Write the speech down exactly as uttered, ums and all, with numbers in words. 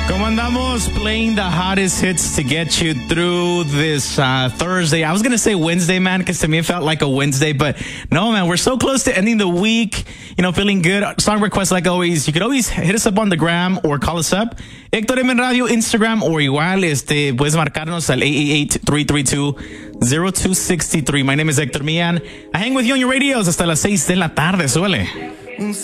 ¿Cómo andamos? Playing the hottest hits to get you through this uh, Thursday. I was going to say Wednesday, man, because to me it felt like a Wednesday, but no, man, we're so close to ending the week. You know, feeling good. Song requests, like always. You could always hit us up on the gram or call us up. Héctor M Radio, Instagram, or igual, este, puedes marcarnos al eight eight eight, three three two, zero two six three. My name is Héctor Millan. I hang with you on your radios hasta las seis de la tarde. Suele.